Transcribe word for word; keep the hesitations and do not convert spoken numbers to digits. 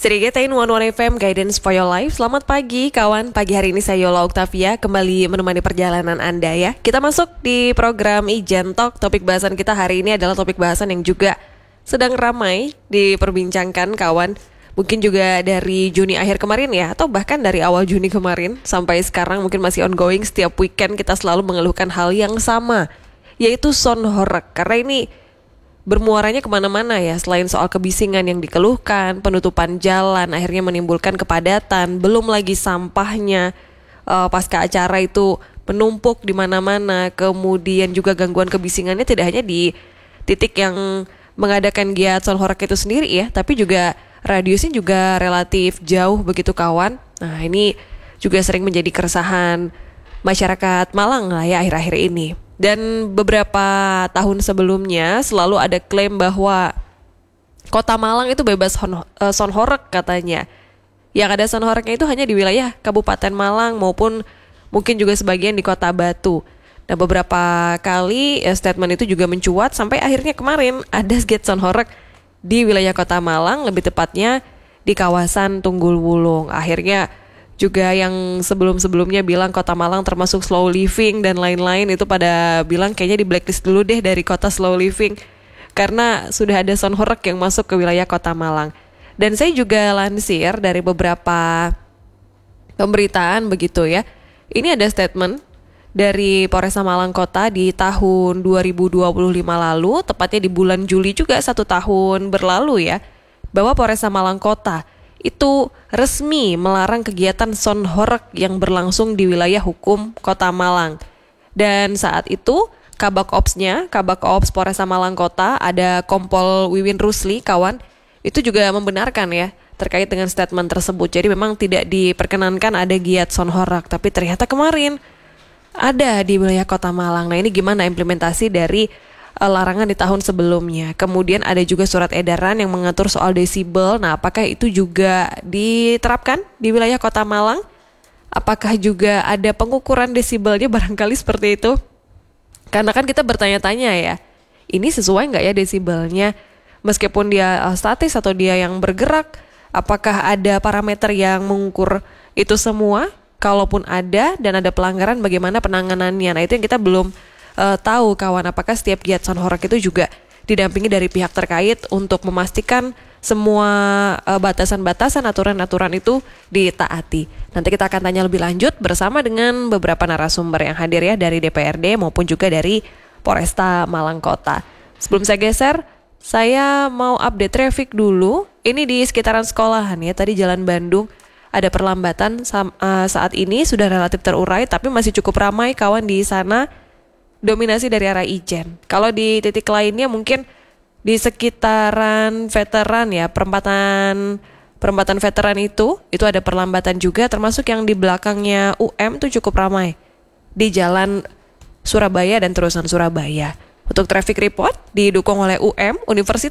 Srigetain One One F M Guidance for Your Life. Selamat pagi kawan. Pagi hari ini saya Yola Octavia kembali menemani perjalanan Anda ya. Kita masuk di program Ijen Talk. Topik bahasan kita hari ini adalah topik bahasan yang juga sedang ramai diperbincangkan kawan. Mungkin juga dari Juni akhir kemarin ya, atau bahkan dari awal Juni kemarin sampai sekarang mungkin masih ongoing. Setiap weekend kita selalu mengeluhkan hal yang sama, yaitu sound horeg. Karena ini bermuaranya kemana-mana ya, selain soal kebisingan yang dikeluhkan, penutupan jalan akhirnya menimbulkan kepadatan, belum lagi sampahnya uh, pasca acara itu menumpuk di mana-mana, kemudian juga gangguan kebisingannya tidak hanya di titik yang mengadakan giat sound horeg itu sendiri ya, tapi juga radiusnya juga relatif jauh begitu kawan. Nah ini juga sering menjadi keresahan masyarakat Malang lah ya akhir-akhir ini. Dan beberapa tahun sebelumnya selalu ada klaim bahwa Kota Malang itu bebas hon- uh, sound horeg katanya. Yang ada sound horegnya itu hanya di wilayah Kabupaten Malang maupun mungkin juga sebagian di Kota Batu. Dan beberapa kali ya, statement itu juga mencuat sampai akhirnya kemarin ada gate sound horeg di wilayah Kota Malang, lebih tepatnya di kawasan Tunggul Wulung. Akhirnya juga yang sebelum-sebelumnya bilang Kota Malang termasuk slow living dan lain-lain itu pada bilang kayaknya di blacklist dulu deh dari kota slow living karena sudah ada sound horeg yang masuk ke wilayah Kota Malang. Dan saya juga lansir dari beberapa pemberitaan begitu ya. Ini ada statement dari Polresta Malang Kota di tahun dua ribu dua puluh lima lalu, tepatnya di bulan Juli juga satu tahun berlalu ya, bahwa Polresta Malang Kota itu resmi melarang kegiatan sound horeg yang berlangsung di wilayah hukum Kota Malang. Dan saat itu Kabak Opsnya, Kabak Ops Polresta Malang Kota, ada Kompol Wiwin Rusli kawan, itu juga membenarkan ya terkait dengan statement tersebut. Jadi memang tidak diperkenankan ada giat sound horeg, tapi ternyata kemarin ada di wilayah Kota Malang. Nah ini gimana implementasi dari uh, larangan di tahun sebelumnya. Kemudian ada juga surat edaran yang mengatur soal desibel. Nah apakah itu juga diterapkan di wilayah Kota Malang? Apakah juga ada pengukuran desibelnya, barangkali seperti itu? Karena kan kita bertanya-tanya ya, ini sesuai nggak ya desibelnya? Meskipun dia uh, statis atau dia yang bergerak, apakah ada parameter yang mengukur itu semua? Kalaupun ada dan ada pelanggaran, bagaimana penanganannya? Nah itu yang kita belum uh, tahu kawan. Apakah setiap giat sound horeg itu juga didampingi dari pihak terkait untuk memastikan semua uh, batasan-batasan, aturan-aturan itu ditaati. Nanti kita akan tanya lebih lanjut bersama dengan beberapa narasumber yang hadir ya dari D P R D maupun juga dari Polresta Malang Kota. Sebelum saya geser, saya mau update traffic dulu. Ini di sekitaran sekolahan ya, tadi Jalan Bandung ada perlambatan uh, saat ini sudah relatif terurai, tapi masih cukup ramai kawan di sana, dominasi dari arah Ijen. Kalau di titik lainnya mungkin di sekitaran veteran ya, perempatan perempatan veteran itu, itu ada perlambatan juga, termasuk yang di belakangnya U M tuh cukup ramai di jalan Surabaya dan terusan Surabaya. Untuk traffic report didukung oleh U M, Universitas